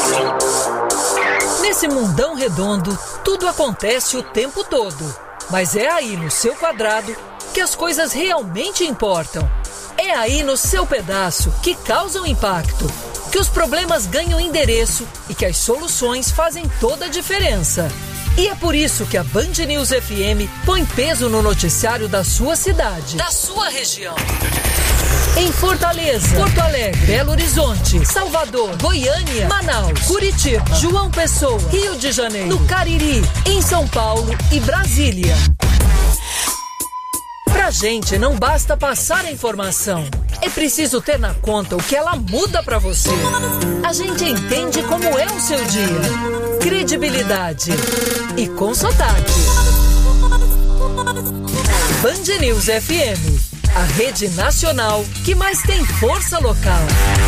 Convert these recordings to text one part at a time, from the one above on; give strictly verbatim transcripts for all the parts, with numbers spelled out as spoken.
Nesse mundão redondo, tudo acontece o tempo todo. Mas é aí no seu quadrado que as coisas realmente importam. É aí no seu pedaço que causam impacto, que os problemas ganham endereço e que as soluções fazem toda a diferença. E é por isso que a Band News F M põe peso no noticiário da sua cidade, da sua região. Em Fortaleza, Porto Alegre, Belo Horizonte, Salvador, Goiânia, Manaus, Curitiba, João Pessoa, Rio de Janeiro, no Cariri, em São Paulo e Brasília. Pra gente não basta passar a informação, é preciso ter na conta o que ela muda pra você. A gente entende como é o seu dia. Credibilidade e com sotaque. Band News F M, a rede nacional que mais tem força local.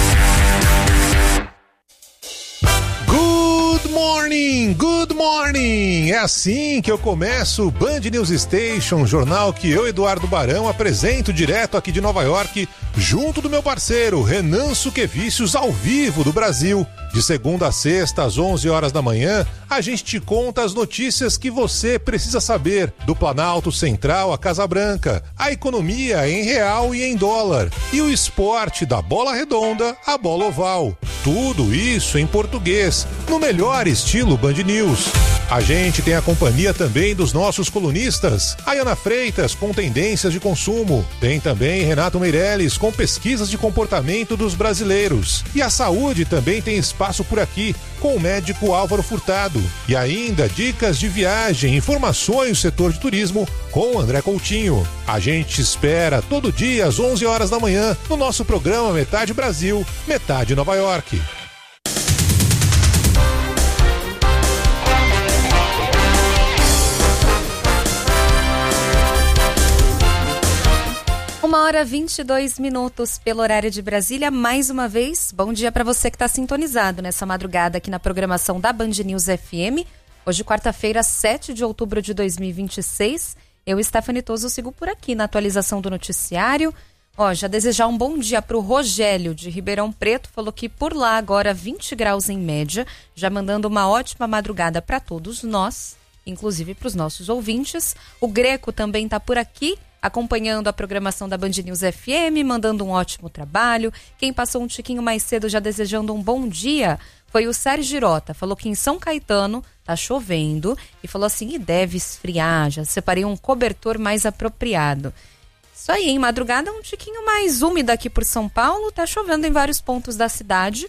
Good morning, good morning! É assim que eu começo o Band News Station, jornal que eu, Eduardo Barão, apresento direto aqui de Nova York, junto do meu parceiro Renan Suquevicius, ao vivo do Brasil. De segunda a sexta, às onze horas da manhã, a gente te conta as notícias que você precisa saber do Planalto Central à Casa Branca, a economia em real e em dólar, e o esporte da bola redonda à bola oval. Tudo isso em português, no melhor estilo Band News. A gente tem a companhia também dos nossos colunistas, Ayana Freitas com tendências de consumo, tem também Renato Meirelles com pesquisas de comportamento dos brasileiros, e a saúde também tem espaço por aqui com o médico Álvaro Furtado, e ainda dicas de viagem, informações do setor de turismo com André Coutinho. A gente espera todo dia às onze horas da manhã no nosso programa Metade Brasil, Metade Nova York. Uma hora e vinte e dois minutos pelo horário de Brasília. Mais uma vez, bom dia para você que está sintonizado nessa madrugada aqui na programação da Band News F M. Hoje, quarta-feira, sete de outubro de dois mil e vinte e seis. Eu, Stephanie Toso, sigo por aqui na atualização do noticiário. Ó, já desejar um bom dia para o Rogélio de Ribeirão Preto. Falou que por lá agora vinte graus em média. Já mandando uma ótima madrugada para todos nós, inclusive para os nossos ouvintes. O Greco também está por aqui, acompanhando a programação da Band News F M, mandando um ótimo trabalho. Quem passou um tiquinho mais cedo já desejando um bom dia foi o Sérgio Girota. Falou que em São Caetano tá chovendo e falou assim, e deve esfriar, já separei um cobertor mais apropriado. Isso aí, em madrugada um tiquinho mais úmida aqui por São Paulo, tá chovendo em vários pontos da cidade.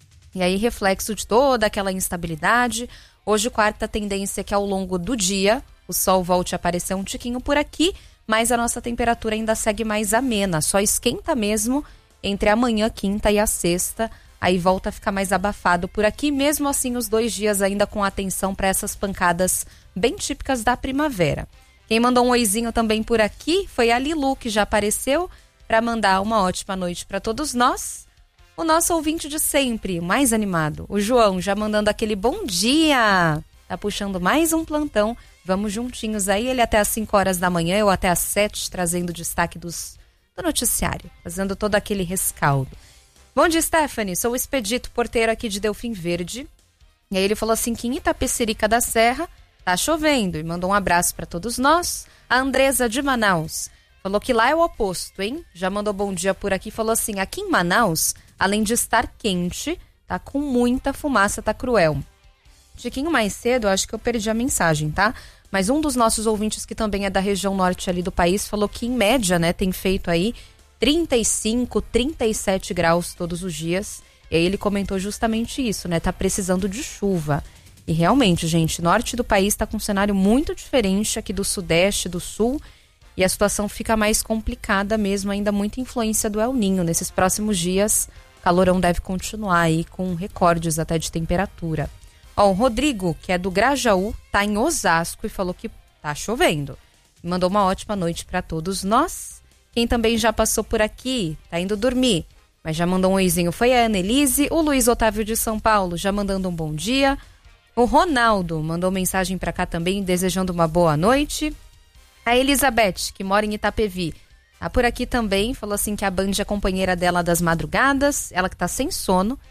E aí, reflexo de toda aquela instabilidade. Hoje, quarta tendência é que ao longo do dia o sol volte a aparecer um tiquinho por aqui, mas a nossa temperatura ainda segue mais amena, só esquenta mesmo entre amanhã, quinta e a sexta, aí volta a ficar mais abafado por aqui, mesmo assim os dois dias ainda com atenção para essas pancadas bem típicas da primavera. Quem mandou um oizinho também por aqui foi a Lilu, que já apareceu para mandar uma ótima noite para todos nós. O nosso ouvinte de sempre, o mais animado, o João, já mandando aquele bom dia, tá puxando mais um plantão. Vamos juntinhos aí, ele até às cinco horas da manhã, eu até às sete, trazendo o destaque dos, do noticiário, fazendo todo aquele rescaldo. Bom dia, Stephanie, sou o Expedito, porteiro aqui de Delfim Verde. E aí ele falou assim que em Itapecerica da Serra tá chovendo e mandou um abraço para todos nós. A Andresa de Manaus falou que lá é o oposto, hein? Já mandou bom dia por aqui, falou assim, aqui em Manaus, além de estar quente, tá com muita fumaça, tá cruel. Um tiquinho mais cedo, eu acho que eu perdi a mensagem, tá? Mas um dos nossos ouvintes, que também é da região norte ali do país, falou que em média, né, tem feito aí trinta e cinco, trinta e sete graus todos os dias. E aí ele comentou justamente isso, né? Tá precisando de chuva. E realmente, gente, norte do país tá com um cenário muito diferente aqui do sudeste, do sul. E a situação fica mais complicada mesmo, ainda muita influência do El Ninho. Nesses próximos dias, o calorão deve continuar aí com recordes até de temperatura. Ó, o Rodrigo, que é do Grajaú, tá em Osasco e falou que tá chovendo. Mandou uma ótima noite para todos nós. Quem também já passou por aqui, tá indo dormir, mas já mandou um oizinho, foi a Annelise. O Luiz Otávio de São Paulo, já mandando um bom dia. O Ronaldo mandou mensagem para cá também, desejando uma boa noite. A Elizabeth, que mora em Itapevi, tá por aqui também, falou assim que a Band é companheira dela das madrugadas, ela que tá sem sono,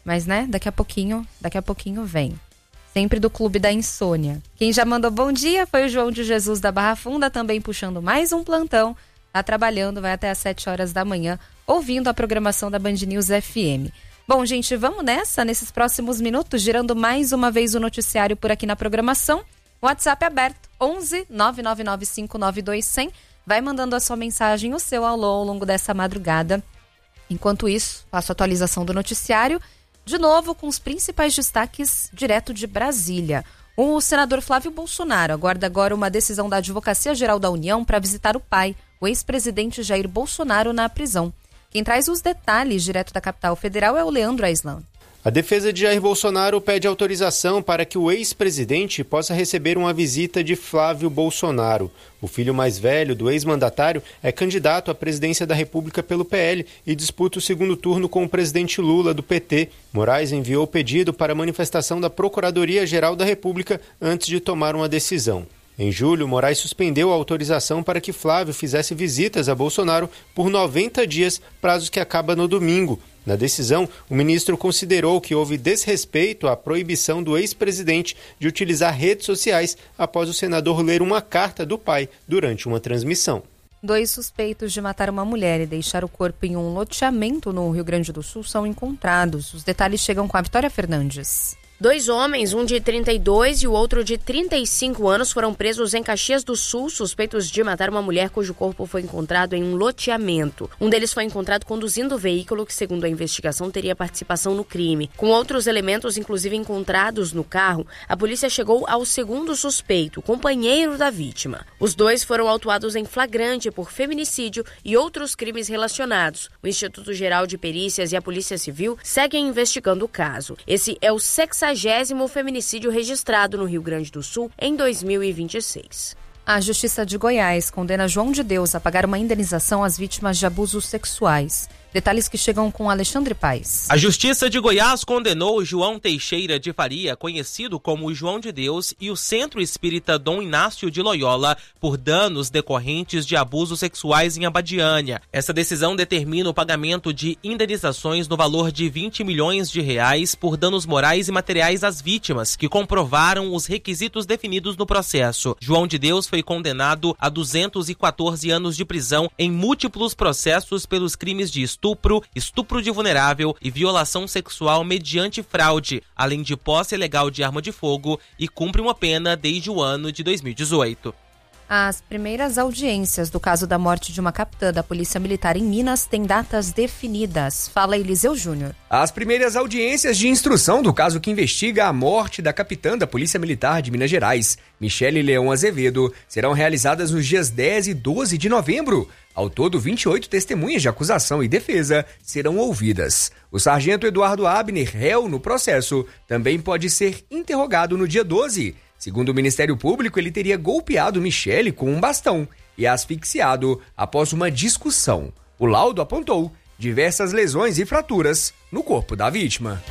Mas, né, daqui a pouquinho, daqui a pouquinho vem. Sempre do Clube da Insônia. Quem já mandou bom dia foi o João de Jesus da Barra Funda, também puxando mais um plantão. Tá trabalhando, vai até às sete horas da manhã, ouvindo a programação da Band News F M. Bom, gente, vamos nessa, nesses próximos minutos, girando mais uma vez o noticiário por aqui na programação. WhatsApp aberto, onze nove nove nove cinco nove dois zero zero. Vai mandando a sua mensagem, o seu alô ao longo dessa madrugada. Enquanto isso, faço a atualização do noticiário, de novo com os principais destaques direto de Brasília. O senador Flávio Bolsonaro aguarda agora uma decisão da Advocacia Geral da União para visitar o pai, o ex-presidente Jair Bolsonaro, na prisão. Quem traz os detalhes direto da capital federal é o Leandro Aislan. A defesa de Jair Bolsonaro pede autorização para que o ex-presidente possa receber uma visita de Flávio Bolsonaro. O filho mais velho do ex-mandatário é candidato à presidência da República pelo P L e disputa o segundo turno com o presidente Lula, do P T. Moraes enviou o pedido para manifestação da Procuradoria-Geral da República antes de tomar uma decisão. Em julho, Moraes suspendeu a autorização para que Flávio fizesse visitas a Bolsonaro por noventa dias, prazo que acaba no domingo. Na decisão, o ministro considerou que houve desrespeito à proibição do ex-presidente de utilizar redes sociais após o senador ler uma carta do pai durante uma transmissão. Dois suspeitos de matar uma mulher e deixar o corpo em um loteamento no Rio Grande do Sul são encontrados. Os detalhes chegam com a Vitória Fernandes. Dois homens, um de trinta e dois e o outro de trinta e cinco anos, foram presos em Caxias do Sul, suspeitos de matar uma mulher cujo corpo foi encontrado em um loteamento. Um deles foi encontrado conduzindo o veículo que, segundo a investigação, teria participação no crime. Com outros elementos, inclusive encontrados no carro, a polícia chegou ao segundo suspeito, companheiro da vítima. Os dois foram autuados em flagrante por feminicídio e outros crimes relacionados. O Instituto Geral de Perícias e a Polícia Civil seguem investigando o caso. Esse é o sexagésimo feminicídio registrado no Rio Grande do Sul em dois mil e vinte e seis. A Justiça de Goiás condena João de Deus a pagar uma indenização às vítimas de abusos sexuais. Detalhes que chegam com Alexandre Paes. A Justiça de Goiás condenou João Teixeira de Faria, conhecido como João de Deus, e o Centro Espírita Dom Inácio de Loyola por danos decorrentes de abusos sexuais em Abadiânia. Essa decisão determina o pagamento de indenizações no valor de vinte milhões de reais por danos morais e materiais às vítimas, que comprovaram os requisitos definidos no processo. João de Deus foi condenado a duzentos e quatorze anos de prisão em múltiplos processos pelos crimes de estupro, estupro de vulnerável e violação sexual mediante fraude, além de posse ilegal de arma de fogo, e cumpre uma pena desde o ano de dois mil e dezoito. As primeiras audiências do caso da morte de uma capitã da Polícia Militar em Minas têm datas definidas. Fala Eliseu Júnior. As primeiras audiências de instrução do caso que investiga a morte da capitã da Polícia Militar de Minas Gerais, Michele Leão Azevedo, serão realizadas nos dias dez e doze de novembro. Ao todo, vinte e oito testemunhas de acusação e defesa serão ouvidas. O sargento Eduardo Abner, réu no processo, também pode ser interrogado no dia doze. Segundo o Ministério Público, ele teria golpeado Michele com um bastão e asfixiado após uma discussão. O laudo apontou diversas lesões e fraturas no corpo da vítima.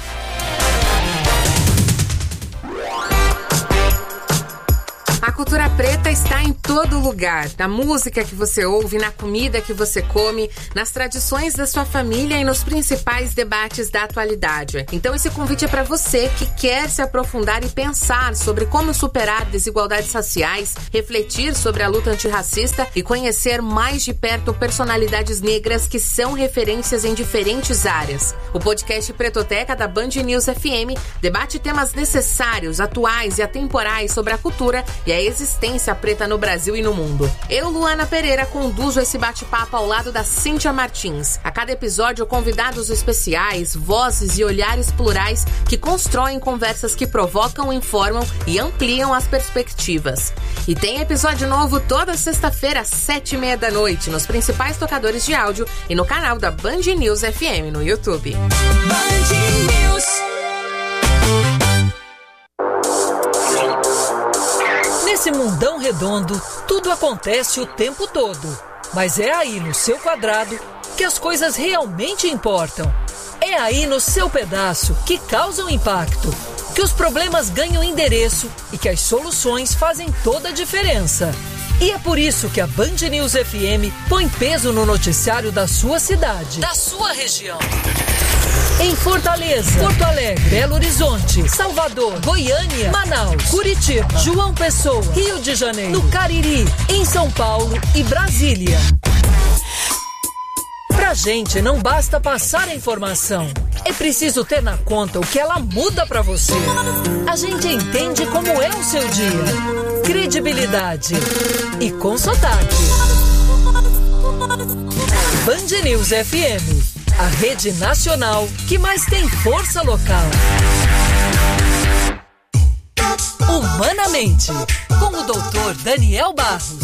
A cultura preta está em todo lugar, na música que você ouve, na comida que você come, nas tradições da sua família e nos principais debates da atualidade. Então esse convite é para você que quer se aprofundar e pensar sobre como superar desigualdades raciais, refletir sobre a luta antirracista e conhecer mais de perto personalidades negras que são referências em diferentes áreas. O podcast Pretoteca da Band News F M debate temas necessários, atuais e atemporais sobre a cultura e a existência preta no Brasil e no mundo. Eu, Luana Pereira, conduzo esse bate-papo ao lado da Cíntia Martins. A cada episódio, convidados especiais, vozes e olhares plurais que constroem conversas que provocam, informam e ampliam as perspectivas. E tem episódio novo toda sexta-feira, às sete e meia da noite, nos principais tocadores de áudio e no canal da Band News F M no YouTube. Band News. Nesse mundão redondo, tudo acontece o tempo todo. Mas é aí no seu quadrado que as coisas realmente importam. É aí no seu pedaço que causam impacto, que os problemas ganham endereço e que as soluções fazem toda a diferença. E é por isso que a Band News F M põe peso no noticiário da sua cidade, da sua região. Em Fortaleza, Porto Alegre, Belo Horizonte, Salvador, Goiânia, Manaus, Curitiba, João Pessoa, Rio de Janeiro, no Cariri, em São Paulo e Brasília. Pra gente não basta passar a informação, é preciso ter na conta o que ela muda pra você. A gente entende como é o seu dia. Credibilidade e com sotaque. Band News F M, a rede nacional que mais tem força local. Humanamente, com o doutor Daniel Barros.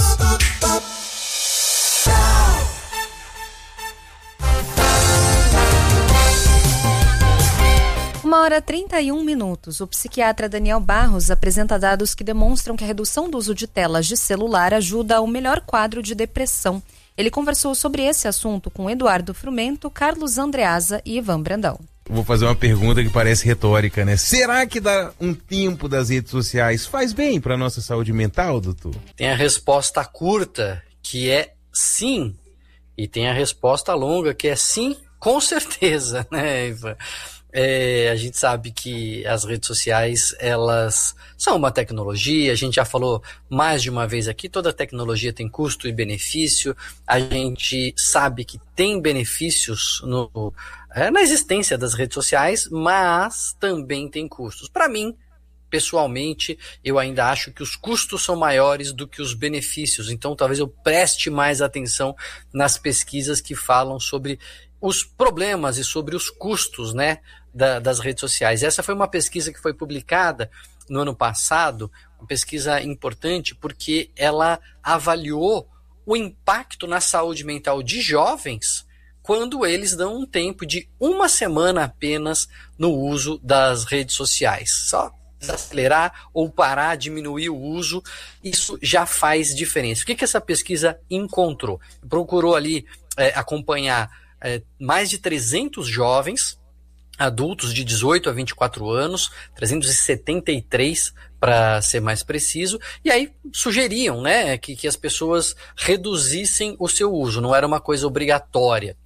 Uma hora e trinta e um minutos. O psiquiatra Daniel Barros apresenta dados que demonstram que a redução do uso de telas de celular ajuda ao melhor quadro de depressão. Ele conversou sobre esse assunto com Eduardo Frumento, Carlos Andreasa e Ivan Brandão. Vou fazer uma pergunta que parece retórica, né? Será que dar um tempo das redes sociais faz bem para nossa saúde mental, doutor? Tem a resposta curta, que é sim. E tem a resposta longa, que é sim, com certeza, né, Ivan? É, a gente sabe que as redes sociais, elas são uma tecnologia, a gente já falou mais de uma vez aqui, toda tecnologia tem custo e benefício, a gente sabe que tem benefícios no, é, na existência das redes sociais, mas também tem custos. Para mim, pessoalmente, eu ainda acho que os custos são maiores do que os benefícios, então talvez eu preste mais atenção nas pesquisas que falam sobre os problemas e sobre os custos, né, da, das redes sociais. Essa foi uma pesquisa que foi publicada no ano passado, uma pesquisa importante porque ela avaliou o impacto na saúde mental de jovens quando eles dão um tempo de uma semana apenas no uso das redes sociais. Só desacelerar ou parar, diminuir o uso, isso já faz diferença. O que, que essa pesquisa encontrou? Procurou ali é, acompanhar É, mais de trezentos jovens, adultos de dezoito a vinte e quatro anos, trezentos e setenta e três para ser mais preciso, e aí sugeriam, né, que, que as pessoas reduzissem o seu uso, não era uma coisa obrigatória.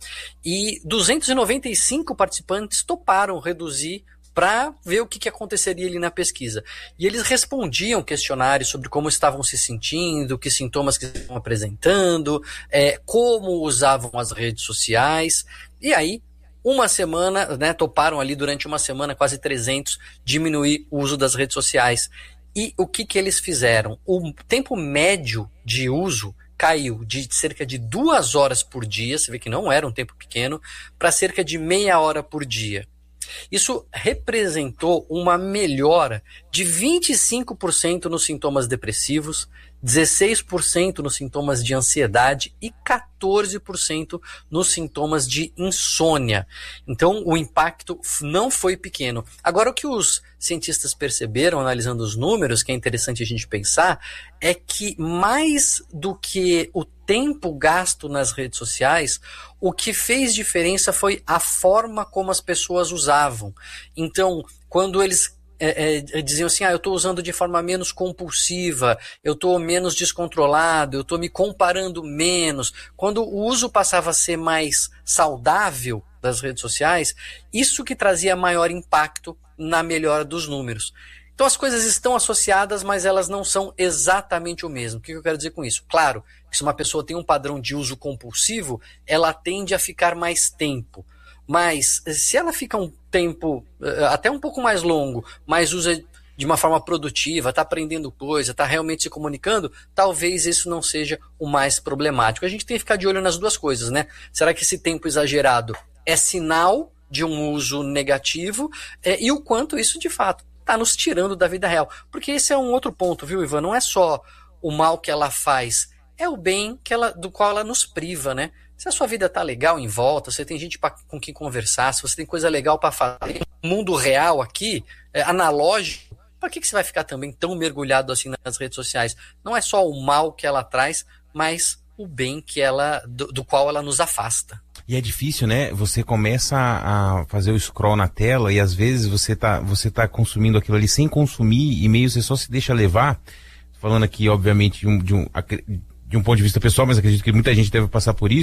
E duzentos e noventa e cinco participantes toparam reduzir para ver o que, que aconteceria ali na pesquisa. E eles respondiam questionários sobre como estavam se sentindo, que sintomas que estavam apresentando, é, como usavam as redes sociais. E aí, uma semana, né, toparam ali durante uma semana, quase trezentos, diminuir o uso das redes sociais. E o que, que eles fizeram? O tempo médio de uso caiu de cerca de duas horas por dia, você vê que não era um tempo pequeno, para cerca de meia hora por dia. Isso representou uma melhora de vinte e cinco por cento nos sintomas depressivos, dezesseis por cento nos sintomas de ansiedade e quatorze por cento nos sintomas de insônia. Então, o impacto não foi pequeno. Agora, o que os cientistas perceberam, analisando os números, que é interessante a gente pensar, é que mais do que o tempo gasto nas redes sociais, o que fez diferença foi a forma como as pessoas usavam. Então, quando eles É, é, diziam assim, ah, eu estou usando de forma menos compulsiva, eu estou menos descontrolado, eu estou me comparando menos. Quando o uso passava a ser mais saudável das redes sociais, isso que trazia maior impacto na melhora dos números. Então as coisas estão associadas, mas elas não são exatamente o mesmo. O que eu quero dizer com isso? Claro, que se uma pessoa tem um padrão de uso compulsivo, ela tende a ficar mais tempo. Mas se ela fica um tempo, até um pouco mais longo, mas usa de uma forma produtiva, está aprendendo coisa, está realmente se comunicando, talvez isso não seja o mais problemático. A gente tem que ficar de olho nas duas coisas, né? Será que esse tempo exagerado é sinal de um uso negativo? É, e o quanto isso, de fato, está nos tirando da vida real? Porque esse é um outro ponto, viu, Ivan? Não é só o mal que ela faz, é o bem que ela, do qual ela nos priva, né? Se a sua vida tá legal em volta, você tem gente pra, com quem conversar, se você tem coisa legal para fazer, no mundo real aqui, é, analógico, para que, que você vai ficar também tão mergulhado assim nas redes sociais? Não é só o mal que ela traz, mas o bem que ela, do, do qual ela nos afasta. E é difícil, né? Você começa a fazer o scroll na tela e às vezes você tá, você tá consumindo aquilo ali sem consumir e meio você só se deixa levar. Falando aqui, obviamente, de um, de um, de um ponto de vista pessoal, mas acredito que muita gente deve passar por isso.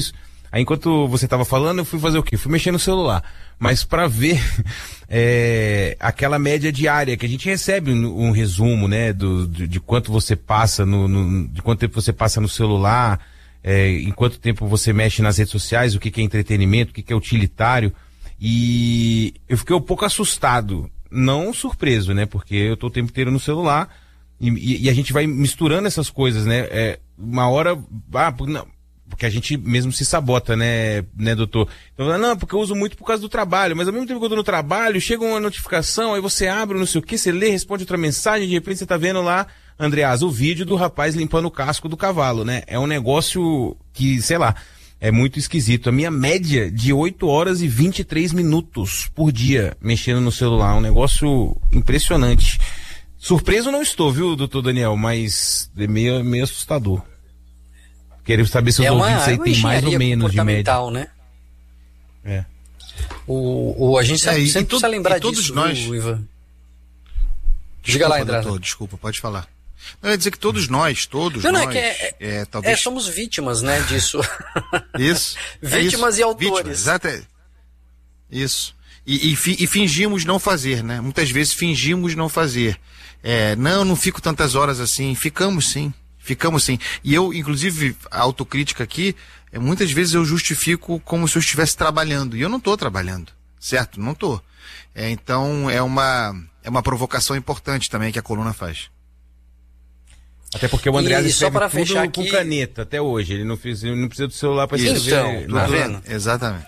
Aí enquanto você tava falando, eu fui fazer o quê? Fui mexer no celular. Mas para ver é, aquela média diária que a gente recebe um, um resumo, né, do, de, de quanto você passa no, no, de quanto tempo você passa no celular, é, em quanto tempo você mexe nas redes sociais, o que, que é entretenimento, o que, que é utilitário. E eu fiquei um pouco assustado, não surpreso, né, porque eu tô o tempo inteiro no celular e, e, e a gente vai misturando essas coisas, né, é, uma hora, ah, não, porque a gente mesmo se sabota, né, né, doutor? Então, não, porque eu uso muito por causa do trabalho, mas ao mesmo tempo que eu tô no trabalho, chega uma notificação, aí você abre, não sei o que, você lê, responde outra mensagem, de repente você tá vendo lá, Andreas, o vídeo do rapaz limpando o casco do cavalo, né? É um negócio que, sei lá, é muito esquisito. A minha média de oito horas e vinte e três minutos por dia mexendo no celular, um negócio impressionante. Surpreso não estou, viu, doutor Daniel, mas é meio, meio assustador. Quero saber se os é uma, ouvintes aí tem mais ou menos de média. Né? É. O, o, a gente é, sempre precisa lembrar e todos disso, nós... viu, Ivan? Diga lá, André. Desculpa, pode falar. Não, eu ia dizer que todos nós, todos não, nós... Não, é que é, é, talvez... é, somos vítimas, né, disso. Isso. Vítimas é isso. e autores. Vítimas, exato. Isso. E, e, fi, e fingimos não fazer, né? Muitas vezes fingimos não fazer. É, não, não fico tantas horas assim. Ficamos sim. Ficamos sim. E eu, inclusive, a autocrítica aqui, é, muitas vezes eu justifico como se eu estivesse trabalhando. E eu não estou trabalhando, certo? Não estou. É, então, é uma, é uma provocação importante também que a coluna faz. Até porque o André escreve tudo fechar com aqui... caneta, até hoje. Ele não, fez, ele não precisa do celular para escrever. Então, tá vendo? Exatamente.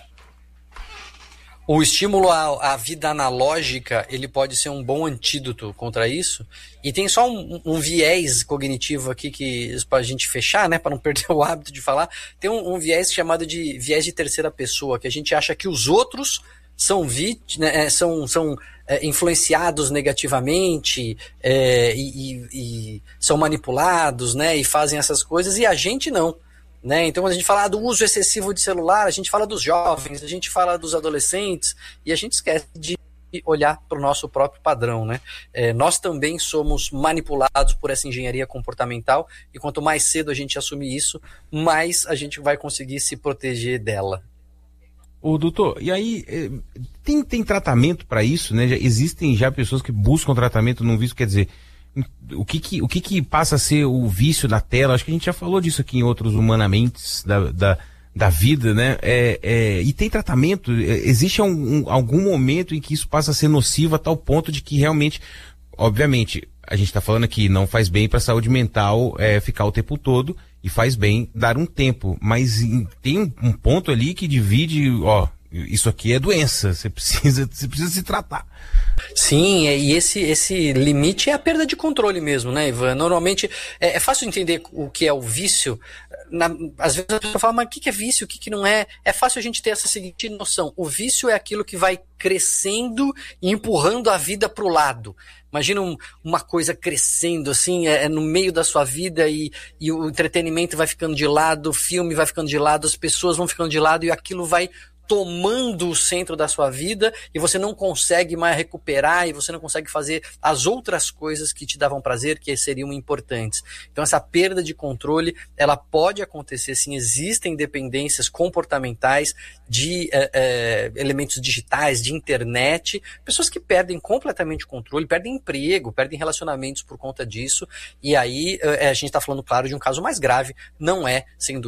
O estímulo à, à vida analógica, ele pode ser um bom antídoto contra isso. E tem só um, um viés cognitivo aqui que para a gente fechar, né, para não perder o hábito de falar. Tem um, um viés chamado de viés de terceira pessoa, que a gente acha que os outros são vítimas, né, são, são é, influenciados negativamente é, e, e, e são manipulados, né, e fazem essas coisas, e a gente não. Né? Então, quando a gente fala do uso excessivo de celular, a gente fala dos jovens, a gente fala dos adolescentes, e a gente esquece de olhar para o nosso próprio padrão. Né? É, nós também somos manipulados por essa engenharia comportamental, e quanto mais cedo a gente assumir isso, mais a gente vai conseguir se proteger dela. Ô, doutor, e aí, tem, tem tratamento para isso, né? Já, existem já pessoas que buscam tratamento num vício, quer dizer... O que que, o que que passa a ser o vício da tela? Acho que a gente já falou disso aqui em outros Humanamente da, da, da vida, né? É, é, e tem tratamento? Existe um, um, algum momento em que isso passa a ser nocivo a tal ponto de que realmente, obviamente, a gente está falando aqui, não faz bem para a saúde mental é, ficar o tempo todo e faz bem dar um tempo, mas em, tem um, um ponto ali que divide, ó, isso aqui é doença, você precisa, você precisa se tratar. Sim, e esse, esse limite é a perda de controle mesmo, né, Ivan? Normalmente é, é fácil entender o que é o vício. Na, às vezes a pessoa fala, mas o que é vício, o que não é? É fácil a gente ter essa seguinte noção. O vício é aquilo que vai crescendo e empurrando a vida para o lado. Imagina um, uma coisa crescendo assim, é, é no meio da sua vida e, e o entretenimento vai ficando de lado, o filme vai ficando de lado, as pessoas vão ficando de lado e aquilo vai tomando o centro da sua vida e você não consegue mais recuperar e você não consegue fazer as outras coisas que te davam prazer, que seriam importantes. Então essa perda de controle, ela pode acontecer sim, existem dependências comportamentais de é, é, elementos digitais, de internet, pessoas que perdem completamente o controle, perdem emprego, perdem relacionamentos por conta disso, e aí é, a gente está falando, claro, de um caso mais grave, não é, sem dúvida,